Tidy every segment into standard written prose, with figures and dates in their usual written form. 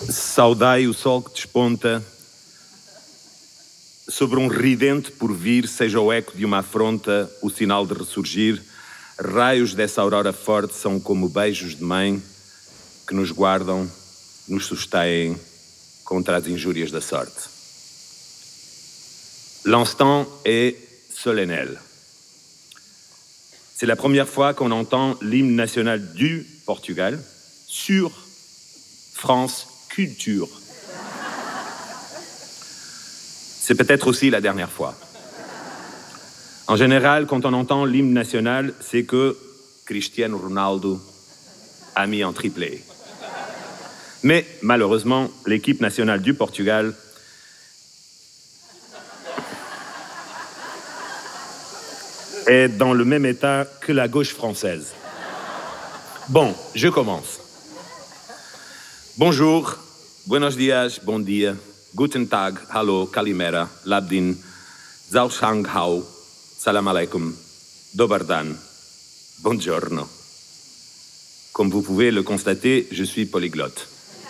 Saudai o sol que desponta sobre ridente porvir, seja o eco de uma afronta, o sinal de ressurgir. Raios dessa aurora forte são como beijos de mãe que nos guardam, nos sustêm contra as injúrias da sorte. L'instant est solennel. C'est la première fois qu'on entend l'hymne national du Portugal sur France Culture. C'est peut-être aussi la dernière fois. En général, quand on entend l'hymne national, c'est que Cristiano Ronaldo a mis en triplé. Mais malheureusement, l'équipe nationale du Portugal est dans le même état que la gauche française. Bon, je commence. Bonjour, buenos dias, bon dia, guten tag, hallo, kalimera, labdin, zalshanghao, salam alaikum, dobardan, buongiorno. Comme vous pouvez le constater, je suis polyglotte.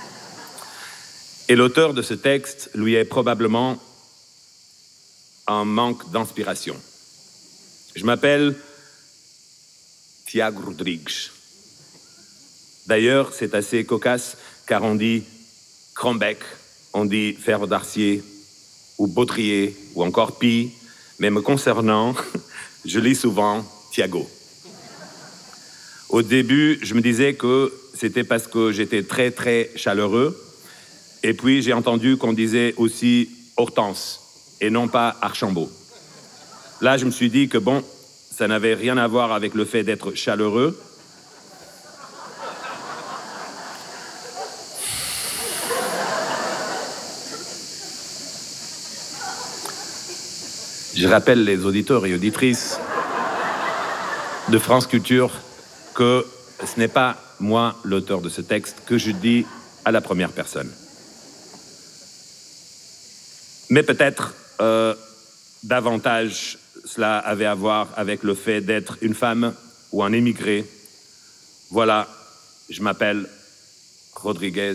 Et l'auteur de ce texte lui est probablement un manque d'inspiration. Je m'appelle Tiago Rodrigues. D'ailleurs, c'est assez cocasse car on dit Crombec, on dit Fer d'Arcier ou Baudrier ou encore Pi, mais me concernant, je lis souvent Tiago. Au début, je me disais que c'était parce que j'étais très très chaleureux et puis j'ai entendu qu'on disait aussi Hortense et non pas Archambault. Là, je me suis dit que bon, ça n'avait rien à voir avec le fait d'être chaleureux. Je rappelle les auditeurs et auditrices de France Culture que ce n'est pas moi l'auteur de ce texte que je dis à la première personne. Mais peut-être davantage cela avait à voir avec le fait d'être une femme ou un émigré. Voilà, je m'appelle Rodrigues.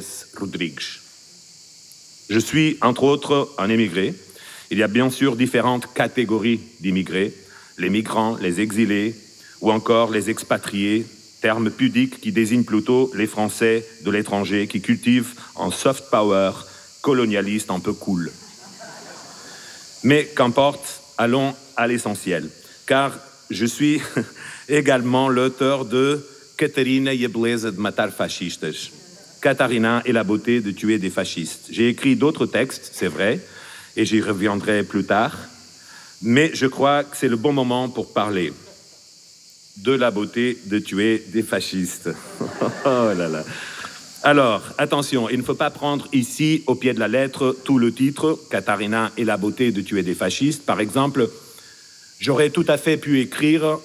Je suis, entre autres, un émigré. Il y a bien sûr différentes catégories d'immigrés, les migrants, les exilés, ou encore les expatriés, terme pudique qui désigne plutôt les Français de l'étranger qui cultivent un soft power colonialiste un peu cool. Mais qu'importe, allons à l'essentiel, car je suis également l'auteur de Catarina e a beleza de matar fascistas. Catarina et la beauté de tuer des fascistes. J'ai écrit d'autres textes, c'est vrai, et j'y reviendrai plus tard, mais je crois que c'est le bon moment pour parler de la beauté de tuer des fascistes. Oh là là. Alors, attention, il ne faut pas prendre ici, au pied de la lettre, tout le titre, Catarina et la beauté de tuer des fascistes. Par exemple, j'aurais tout à fait pu écrire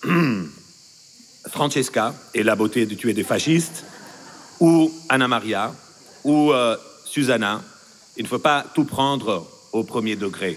Francesca et la beauté de tuer des fascistes, ou Anna Maria, ou Susanna. Il ne faut pas tout prendre au premier degré.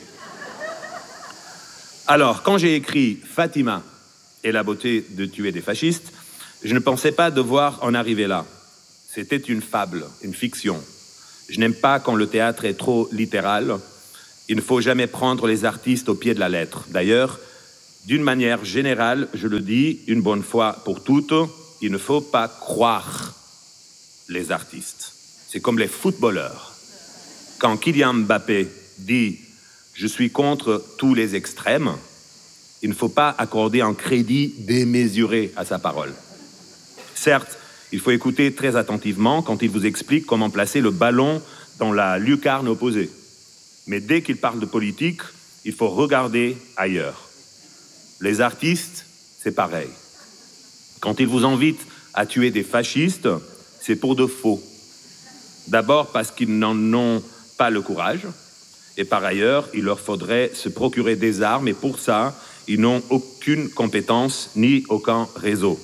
Alors, quand j'ai écrit Fatima et la beauté de tuer des fascistes, je ne pensais pas devoir en arriver là. C'était une fable, une fiction. Je n'aime pas quand le théâtre est trop littéral. Il ne faut jamais prendre les artistes au pied de la lettre. D'ailleurs, d'une manière générale, je le dis une bonne fois pour toutes, il ne faut pas croire les artistes. C'est comme les footballeurs. Quand Kylian Mbappé dit « je suis contre tous les extrêmes », il ne faut pas accorder un crédit démesuré à sa parole. Certes, il faut écouter très attentivement quand il vous explique comment placer le ballon dans la lucarne opposée. Mais dès qu'il parle de politique, il faut regarder ailleurs. Les artistes, c'est pareil. Quand ils vous invitent à tuer des fascistes, c'est pour de faux. D'abord parce qu'ils n'en ont pas le courage, et par ailleurs, il leur faudrait se procurer des armes, et pour ça, ils n'ont aucune compétence ni aucun réseau.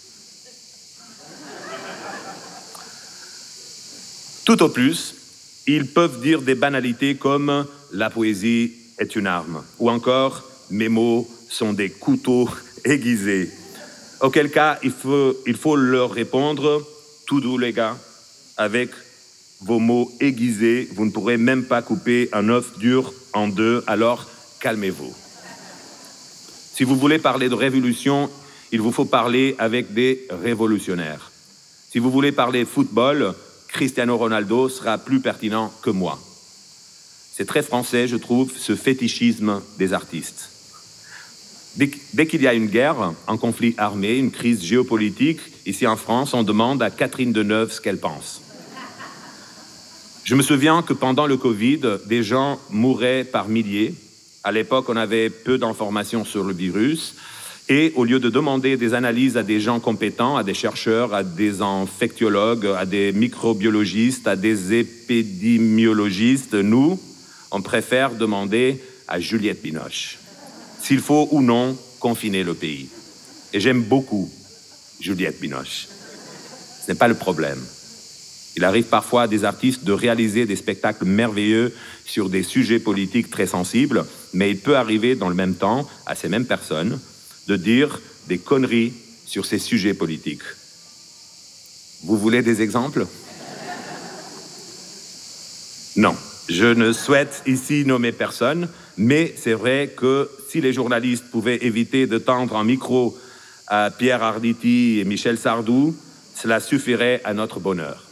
Tout au plus, ils peuvent dire des banalités comme « la poésie est une arme » ou encore « mes mots sont des couteaux aiguisés ». Auquel cas, il faut leur répondre « tout doux les gars » avec vos mots aiguisés, vous ne pourrez même pas couper un œuf dur en deux, alors calmez-vous. Si vous voulez parler de révolution, il vous faut parler avec des révolutionnaires. Si vous voulez parler football, Cristiano Ronaldo sera plus pertinent que moi. C'est très français, je trouve, ce fétichisme des artistes. Dès qu'il y a une guerre, un conflit armé, une crise géopolitique, ici en France, on demande à Catherine Deneuve ce qu'elle pense. Je me souviens que pendant le Covid, des gens mouraient par milliers. À l'époque, on avait peu d'informations sur le virus. Et au lieu de demander des analyses à des gens compétents, à des chercheurs, à des infectiologues, à des microbiologistes, à des épidémiologistes, nous, on préfère demander à Juliette Binoche s'il faut ou non confiner le pays. Et j'aime beaucoup Juliette Binoche. Ce n'est pas le problème. Il arrive parfois à des artistes de réaliser des spectacles merveilleux sur des sujets politiques très sensibles, mais il peut arriver dans le même temps à ces mêmes personnes de dire des conneries sur ces sujets politiques. Vous voulez des exemples? Non, je ne souhaite ici nommer personne, mais c'est vrai que si les journalistes pouvaient éviter de tendre un micro à Pierre Arditi et Michel Sardou, cela suffirait à notre bonheur.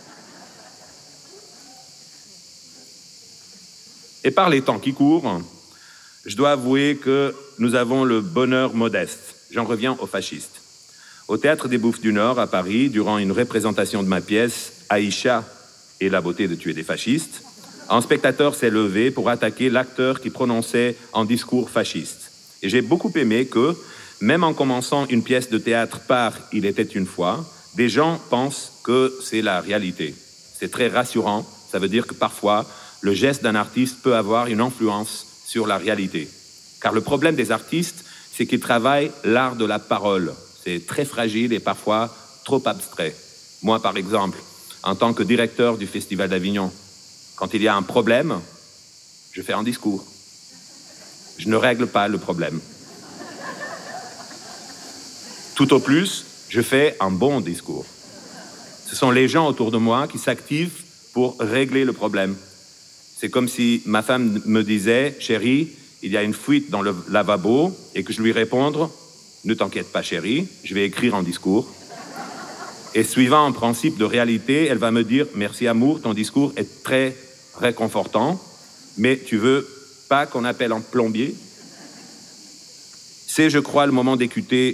Et par les temps qui courent, je dois avouer que nous avons le bonheur modeste. J'en reviens aux fascistes. Au Théâtre des Bouffes du Nord, à Paris, durant une représentation de ma pièce « Aïcha et la beauté de tuer des fascistes », un spectateur s'est levé pour attaquer l'acteur qui prononçait un discours fasciste. Et j'ai beaucoup aimé que, même en commençant une pièce de théâtre par « Il était une fois », des gens pensent que c'est la réalité. C'est très rassurant. Ça veut dire que parfois, le geste d'un artiste peut avoir une influence sur la réalité. Car le problème des artistes, c'est qu'ils travaillent l'art de la parole. C'est très fragile et parfois trop abstrait. Moi, par exemple, en tant que directeur du Festival d'Avignon, quand il y a un problème, je fais un discours. Je ne règle pas le problème. Tout au plus, je fais un bon discours. Ce sont les gens autour de moi qui s'activent pour régler le problème. C'est comme si ma femme me disait « Chérie, il y a une fuite dans le lavabo » et que je lui réponde « Ne t'inquiète pas chérie, je vais écrire un discours ». Et suivant un principe de réalité, elle va me dire « Merci amour, ton discours est très réconfortant, mais tu veux pas qu'on appelle un plombier ?» C'est, je crois, le moment d'écouter.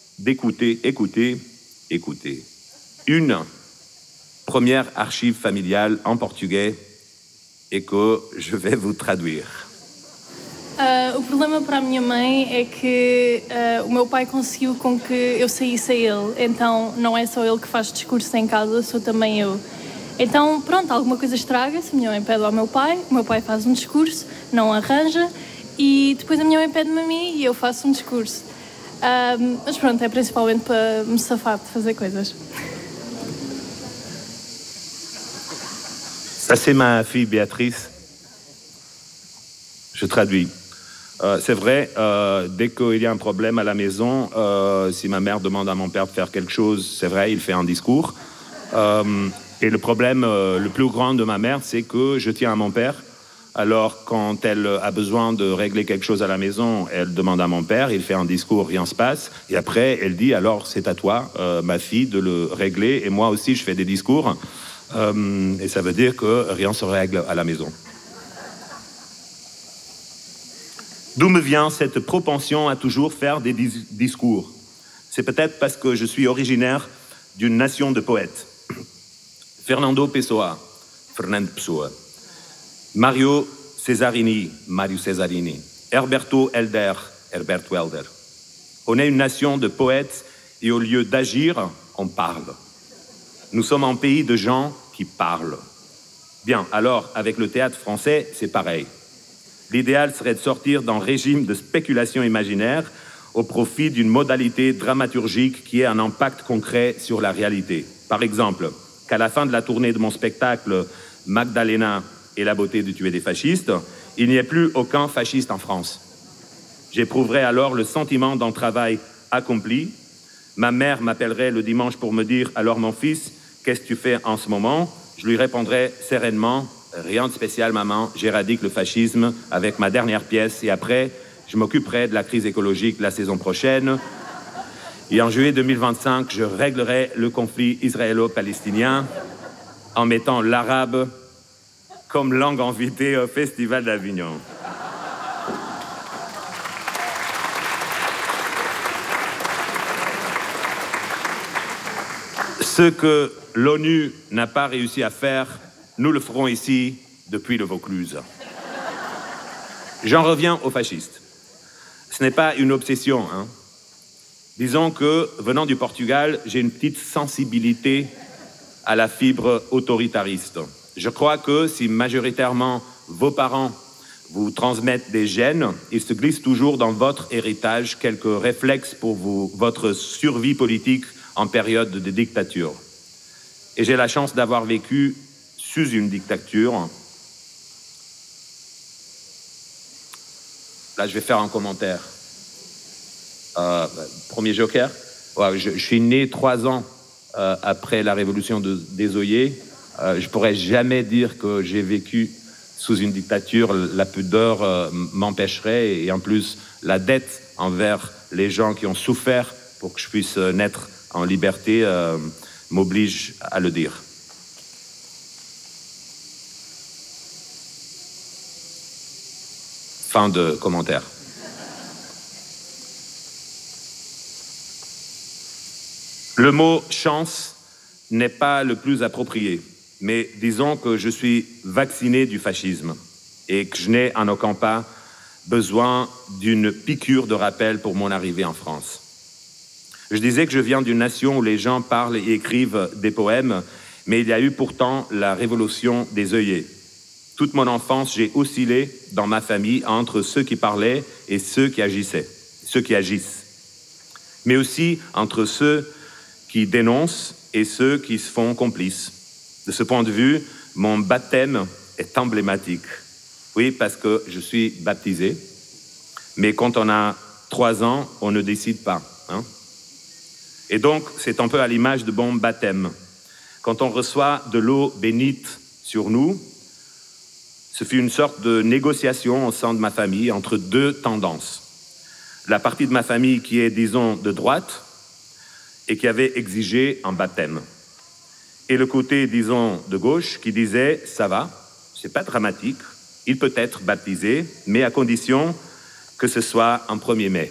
Une première archive familiale en portugais et que je vais vous traduire. O problema para a minha mãe é que o meu pai conseguiu com que eu saísse a ele. Então não é só ele que faz discurso em casa, sou também eu. Então pronto, alguma coisa estraga-se, a minha mãe pede ao meu pai, o meu pai faz um discurso, não arranja e depois a minha mãe pede-me a mim e eu faço um discurso. Mas pronto, é principalmente para me safar de fazer coisas. Ça, c'est ma fille Béatrice. Je traduis. C'est vrai, dès qu'il y a un problème à la maison, si ma mère demande à mon père de faire quelque chose, c'est vrai, il fait un discours. Et le problème le plus grand de ma mère, c'est que je tiens à mon père. Alors, quand elle a besoin de régler quelque chose à la maison, elle demande à mon père, il fait un discours, rien se passe. Et après, elle dit, alors c'est à toi, ma fille, de le régler. Et moi aussi, je fais des discours. Et ça veut dire que rien se règle à la maison. D'où me vient cette propension à toujours faire des discours? C'est peut-être parce que je suis originaire d'une nation de poètes. Fernando Pessoa, Fernando Pessoa. Mario Cesarini, Mario Cesarini. Herberto Helder, Herberto Helder. On est une nation de poètes et au lieu d'agir, on parle. Nous sommes un pays de gens qui parlent. Bien, alors, avec le théâtre français, c'est pareil. L'idéal serait de sortir d'un régime de spéculation imaginaire au profit d'une modalité dramaturgique qui ait un impact concret sur la réalité. Par exemple, qu'à la fin de la tournée de mon spectacle Magdalena et la beauté de tuer des fascistes, il n'y ait plus aucun fasciste en France. J'éprouverais alors le sentiment d'un travail accompli. Ma mère m'appellerait le dimanche pour me dire « Alors mon fils, qu'est-ce que tu fais en ce moment ?» je lui répondrai sereinement, rien de spécial maman, j'éradique le fascisme avec ma dernière pièce et après, je m'occuperai de la crise écologique la saison prochaine. Et en juillet 2025, je réglerai le conflit israélo-palestinien en mettant l'arabe comme langue invitée au Festival d'Avignon. Ce que l'ONU n'a pas réussi à faire, nous le ferons ici depuis le Vaucluse. J'en reviens aux fascistes. Ce n'est pas une obsession, hein. Disons que, venant du Portugal, j'ai une petite sensibilité à la fibre autoritariste. Je crois que si majoritairement vos parents vous transmettent des gènes, il se glisse toujours dans votre héritage quelques réflexes pour votre survie politique en période de dictature. Et j'ai la chance d'avoir vécu sous une dictature. Là, je vais faire un commentaire. Premier joker. Ouais, je suis né 3 ans après la révolution des Oyer. Je pourrais jamais dire que j'ai vécu sous une dictature. La pudeur m'empêcherait et en plus, la dette envers les gens qui ont souffert pour que je puisse naître en liberté m'oblige à le dire. Fin de commentaire. Le mot « chance » n'est pas le plus approprié, mais disons que je suis vacciné du fascisme et que je n'ai en aucun cas besoin d'une piqûre de rappel pour mon arrivée en France. Je disais que je viens d'une nation où les gens parlent et écrivent des poèmes, mais il y a eu pourtant la révolution des œillets. Toute mon enfance, j'ai oscillé dans ma famille entre ceux qui parlaient et ceux qui agissent. Mais aussi entre ceux qui dénoncent et ceux qui se font complices. De ce point de vue, mon baptême est emblématique. Oui, parce que je suis baptisé, mais quand on a 3 ans, on ne décide pas, hein. Et donc, c'est un peu à l'image de mon baptême. Quand on reçoit de l'eau bénite sur nous, ce fut une sorte de négociation au sein de ma famille entre 2 tendances. La partie de ma famille qui est, disons, de droite et qui avait exigé un baptême. Et le côté, disons, de gauche qui disait « ça va, c'est pas dramatique, il peut être baptisé, mais à condition que ce soit en 1er mai ».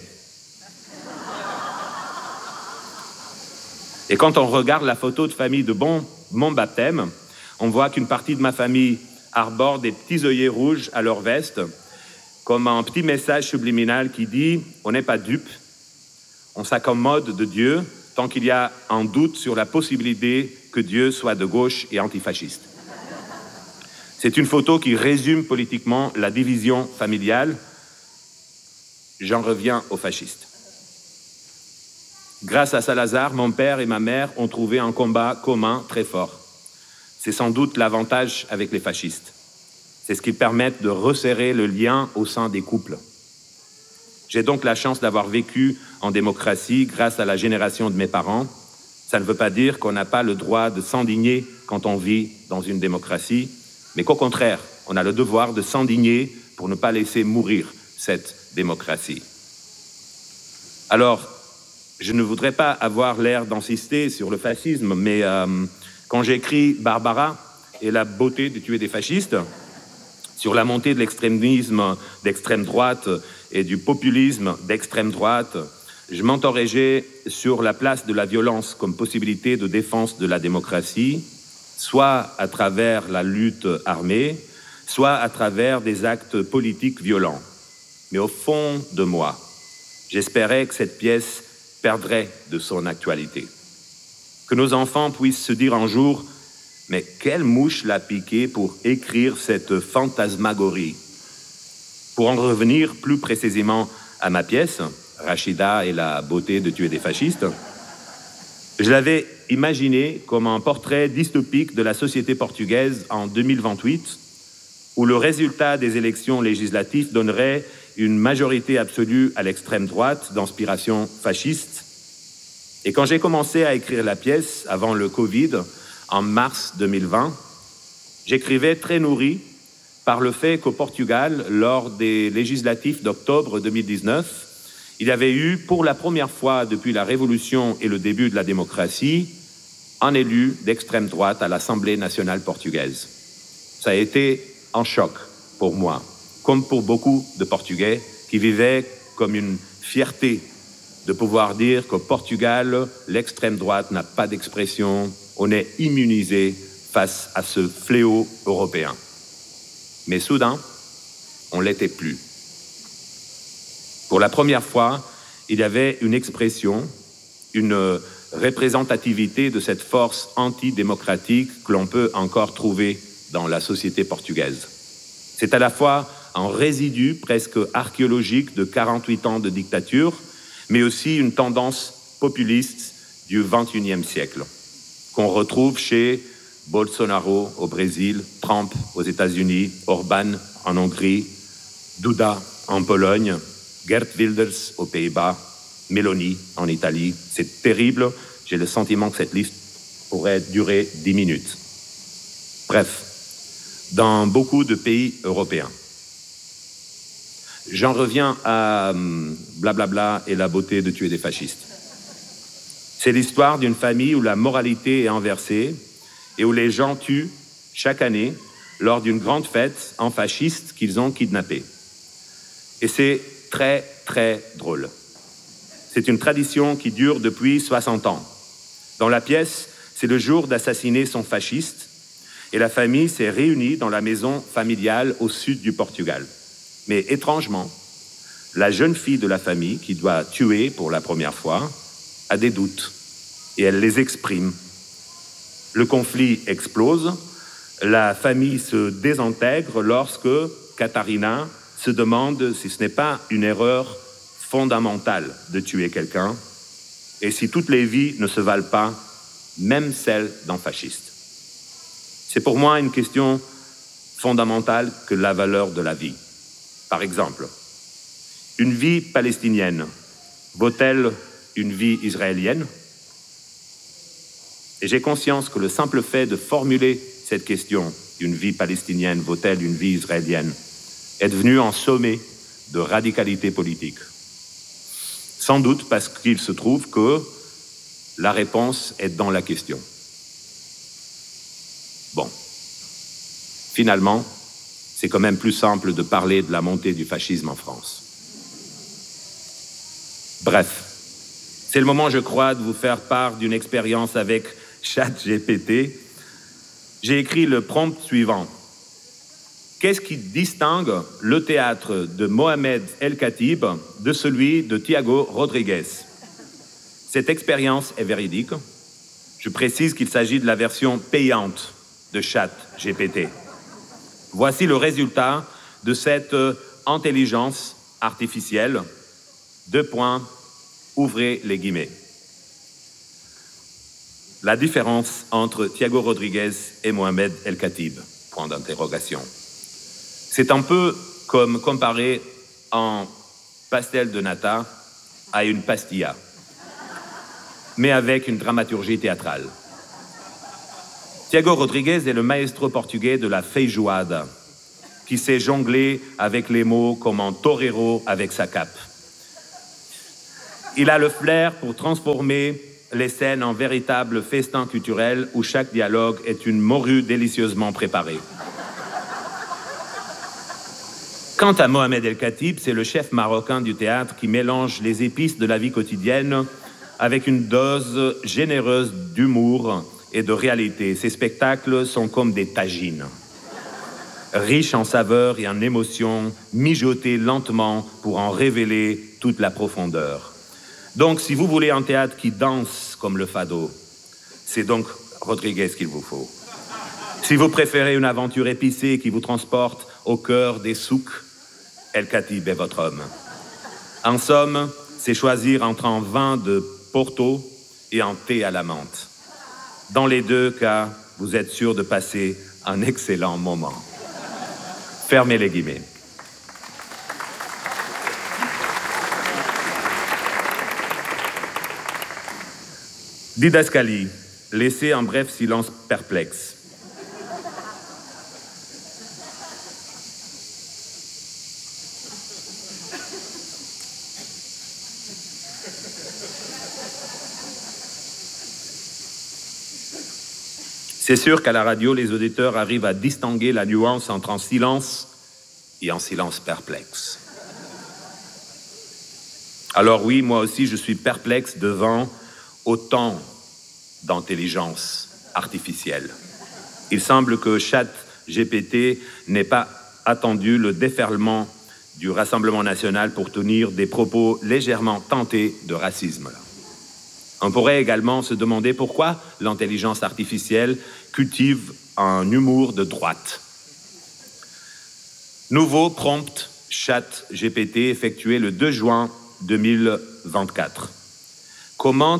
Et quand on regarde la photo de famille de mon baptême, on voit qu'une partie de ma famille arbore des petits œillets rouges à leur veste, comme un petit message subliminal qui dit « on n'est pas dupe, on s'accommode de Dieu tant qu'il y a un doute sur la possibilité que Dieu soit de gauche et antifasciste ». C'est une photo qui résume politiquement la division familiale. J'en reviens aux fascistes. Grâce à Salazar, mon père et ma mère ont trouvé un combat commun très fort. C'est sans doute l'avantage avec les fascistes. C'est ce qui permet de resserrer le lien au sein des couples. J'ai donc la chance d'avoir vécu en démocratie grâce à la génération de mes parents. Ça ne veut pas dire qu'on n'a pas le droit de s'indigner quand on vit dans une démocratie, mais qu'au contraire, on a le devoir de s'indigner pour ne pas laisser mourir cette démocratie. Alors, je ne voudrais pas avoir l'air d'insister sur le fascisme, mais quand j'écris « Barbara et la beauté de tuer des fascistes », sur la montée de l'extrémisme d'extrême droite et du populisme d'extrême droite, je m'interrogeais sur la place de la violence comme possibilité de défense de la démocratie, soit à travers la lutte armée, soit à travers des actes politiques violents. Mais au fond de moi, j'espérais que cette pièce perdrait de son actualité. Que nos enfants puissent se dire un jour « Mais quelle mouche l'a piqué pour écrire cette fantasmagorie ?» Pour en revenir plus précisément à ma pièce, Rachida et la beauté de tuer des fascistes, je l'avais imaginé comme un portrait dystopique de la société portugaise en 2028, où le résultat des élections législatives donnerait une majorité absolue à l'extrême droite d'inspiration fasciste. Et quand j'ai commencé à écrire la pièce avant le Covid, en mars 2020, J'écrivais très nourri par le fait qu'au Portugal, lors des législatives d'octobre 2019, il y avait eu, pour la première fois depuis la Révolution et le début de la démocratie, un élu d'extrême droite à l'Assemblée nationale portugaise. Ça a été un choc pour moi, comme pour beaucoup de Portugais qui vivaient comme une fierté de pouvoir dire qu'au Portugal, l'extrême droite n'a pas d'expression, on est immunisé face à ce fléau européen. Mais soudain, on ne l'était plus. Pour la première fois, il y avait une expression, une représentativité de cette force antidémocratique que l'on peut encore trouver dans la société portugaise. C'est à la fois un résidu presque archéologique de 48 ans de dictature, mais aussi une tendance populiste du XXIe siècle, qu'on retrouve chez Bolsonaro au Brésil, Trump aux États-Unis, Orbán en Hongrie, Duda en Pologne, Geert Wilders aux Pays-Bas, Meloni en Italie. C'est terrible, j'ai le sentiment que cette liste pourrait durer 10 minutes. Bref, dans beaucoup de pays européens. J'en reviens à blablabla et la beauté de tuer des fascistes. C'est l'histoire d'une famille où la moralité est inversée et où les gens tuent chaque année lors d'une grande fête un fasciste qu'ils ont kidnappé. Et c'est très, très drôle. C'est une tradition qui dure depuis 60 ans. Dans la pièce, c'est le jour d'assassiner son fasciste et la famille s'est réunie dans la maison familiale au sud du Portugal. Mais étrangement, la jeune fille de la famille qui doit tuer pour la première fois a des doutes et elle les exprime. Le conflit explose, la famille se désintègre lorsque Catarina se demande si ce n'est pas une erreur fondamentale de tuer quelqu'un et si toutes les vies ne se valent pas, même celles d'un fasciste. C'est pour moi une question fondamentale que la valeur de la vie. Par exemple, une vie palestinienne vaut-elle une vie israélienne? Et j'ai conscience que le simple fait de formuler cette question, une vie palestinienne vaut-elle une vie israélienne, est devenu un sommet de radicalité politique. Sans doute parce qu'il se trouve que la réponse est dans la question. Bon, finalement, c'est quand même plus simple de parler de la montée du fascisme en France. Bref, c'est le moment, je crois, de vous faire part d'une expérience avec ChatGPT. J'ai écrit le prompt suivant. Qu'est-ce qui distingue le théâtre de Mohamed El Khatib de celui de Thiago Rodriguez? Cette expérience est véridique. Je précise qu'il s'agit de la version payante de ChatGPT. Voici le résultat de cette intelligence artificielle. 2 points, ouvrez les guillemets. La différence entre Thiago Rodriguez et Mohamed El Khatib, point d'interrogation. C'est un peu comme comparer un pastel de nata à une pastilla, mais avec une dramaturgie théâtrale. Thiago Rodriguez est le maestro portugais de la feijoada, qui sait jongler avec les mots comme un torero avec sa cape. Il a le flair pour transformer les scènes en véritable festin culturel où chaque dialogue est une morue délicieusement préparée. Quant à Mohamed El Khatib, c'est le chef marocain du théâtre qui mélange les épices de la vie quotidienne avec une dose généreuse d'humour et de réalité. Ces spectacles sont comme des tagines, riches en saveurs et en émotions, mijotés lentement pour en révéler toute la profondeur. Donc, si vous voulez un théâtre qui danse comme le fado, c'est donc Rodriguez qu'il vous faut. Si vous préférez une aventure épicée qui vous transporte au cœur des souks, El Khatib est votre homme. En somme, c'est choisir entre un vin de Porto et un thé à la menthe. Dans les 2 cas, vous êtes sûr de passer un excellent moment. Fermez les guillemets. Didascalie, laissez un bref silence perplexe. C'est sûr qu'à la radio, les auditeurs arrivent à distinguer la nuance entre en silence et en silence perplexe. Alors oui, moi aussi, je suis perplexe devant autant d'intelligence artificielle. Il semble que ChatGPT n'ait pas attendu le déferlement du Rassemblement national pour tenir des propos légèrement tentés de racisme. On pourrait également se demander pourquoi l'intelligence artificielle cultive un humour de droite. Nouveau prompt ChatGPT effectué le 2 juin 2024. Comment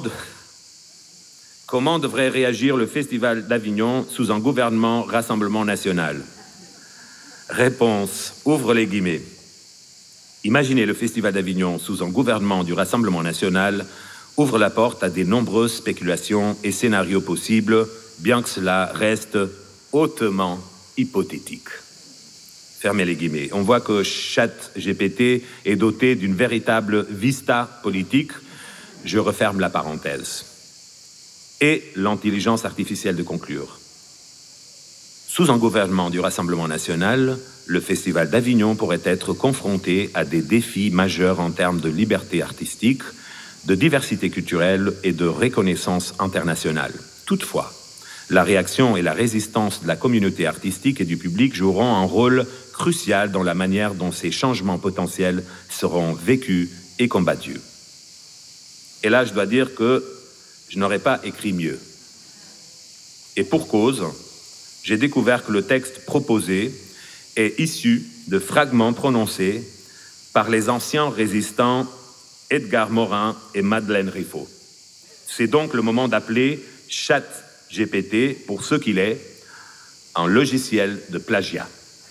devrait réagir le Festival d'Avignon sous un gouvernement Rassemblement national? Réponse, ouvre les guillemets. Imaginez le Festival d'Avignon sous un gouvernement du Rassemblement national ouvre la porte à de nombreuses spéculations et scénarios possibles, bien que cela reste hautement hypothétique. Fermez les guillemets. On voit que ChatGPT est doté d'une véritable vista politique. Je referme la parenthèse. Et l'intelligence artificielle de conclure. Sous un gouvernement du Rassemblement national, le Festival d'Avignon pourrait être confronté à des défis majeurs en termes de liberté artistique, de diversité culturelle et de reconnaissance internationale. Toutefois, la réaction et la résistance de la communauté artistique et du public joueront un rôle crucial dans la manière dont ces changements potentiels seront vécus et combattus. Et là, je dois dire que je n'aurais pas écrit mieux. Et pour cause, j'ai découvert que le texte proposé est issu de fragments prononcés par les anciens résistants Edgar Morin et Madeleine Riffaut. C'est donc le moment d'appeler ChatGPT pour ce qu'il est, un logiciel de plagiat.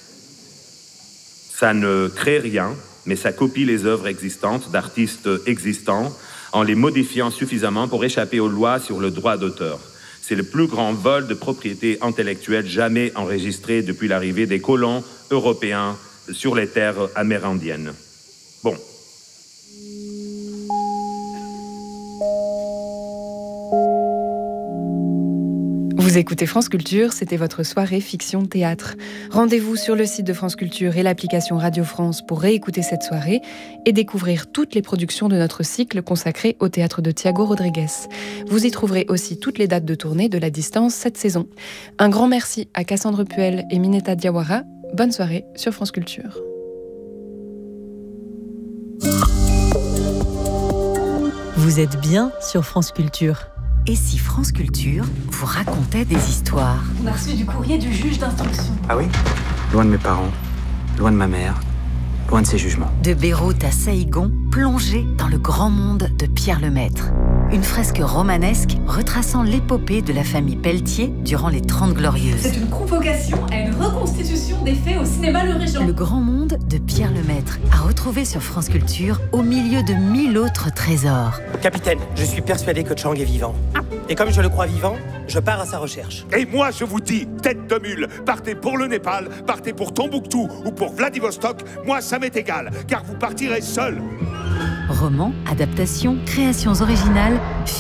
Ça ne crée rien, mais ça copie les œuvres existantes d'artistes existants en les modifiant suffisamment pour échapper aux lois sur le droit d'auteur. C'est le plus grand vol de propriété intellectuelle jamais enregistré depuis l'arrivée des colons européens sur les terres amérindiennes. Bon. Vous écoutez France Culture, c'était votre soirée fiction-théâtre. Rendez-vous sur le site de France Culture et l'application Radio France pour réécouter cette soirée et découvrir toutes les productions de notre cycle consacré au théâtre de Thiago Rodrigues. Vous y trouverez aussi toutes les dates de tournée de La Distance cette saison. Un grand merci à Cassandre Puel et Mineta Diawara. Bonne soirée sur France Culture. Vous êtes bien sur France Culture. Et si France Culture vous racontait des histoires? On a reçu du courrier du juge d'instruction. Ah oui? Loin de mes parents, loin de ma mère, loin de ses jugements. De Beyrouth à Saïgon, plongé dans le grand monde de Pierre Lemaître. Une fresque romanesque retraçant l'épopée de la famille Pelletier durant les 30 Glorieuses. C'est une convocation à une reconstitution des faits au cinéma Le Régent. Le grand monde de Pierre Lemaître, à retrouver sur France Culture au milieu de 1000 autres trésors. Capitaine, je suis persuadé que Chang est vivant. Et comme je le crois vivant, je pars à sa recherche. Et moi, je vous dis, tête de mule, partez pour le Népal, partez pour Tombouctou ou pour Vladivostok, moi ça m'est égal, car vous partirez seul. Romans, adaptations, créations originales,